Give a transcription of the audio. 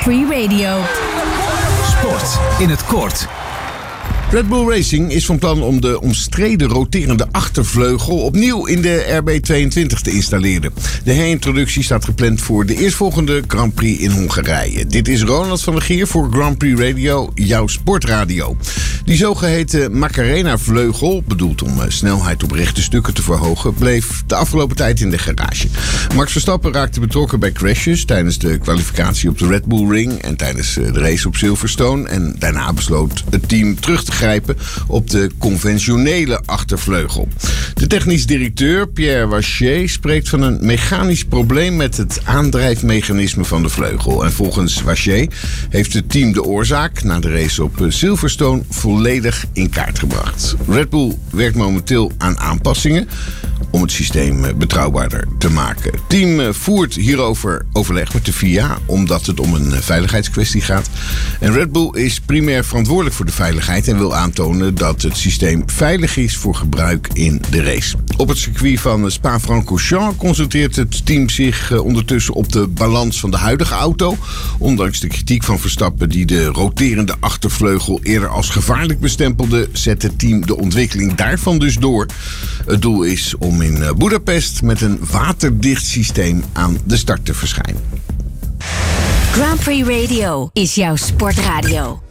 Free Radio. Sport in het kort. Red Bull Racing is van plan om de omstreden roterende achtervleugel opnieuw in de RB22 te installeren. De herintroductie staat gepland voor de eerstvolgende Grand Prix in Hongarije. Dit is Ronald van der Gier voor Grand Prix Radio, jouw sportradio. Die zogeheten Macarena-vleugel, bedoeld om snelheid op rechte stukken te verhogen, bleef de afgelopen tijd in de garage. Max Verstappen raakte betrokken bij crashes tijdens de kwalificatie op de Red Bull Ring en tijdens de race op Silverstone. En daarna besloot het team terug te grijpen op de conventionele achtervleugel. De technisch directeur Pierre Waché spreekt van een mechanisch probleem met het aandrijfmechanisme van de vleugel. En volgens Waché heeft het team de oorzaak na de race op Silverstone volledig in kaart gebracht. Red Bull werkt momenteel aan aanpassingen om het systeem betrouwbaarder te maken. Het team voert hierover overleg met de FIA, omdat het om een veiligheidskwestie gaat. En Red Bull is primair verantwoordelijk voor de veiligheid en wil aantonen dat het systeem veilig is voor gebruik in de race. Op het circuit van Spa-Francorchamps concentreert het team zich ondertussen op de balans van de huidige auto. Ondanks de kritiek van Verstappen die de roterende achtervleugel eerder als gevaarlijk bestempelde, zet het team de ontwikkeling daarvan dus door. Het doel is om in Budapest met een waterdicht systeem aan de start te verschijnen. Grand Prix Radio is jouw sportradio.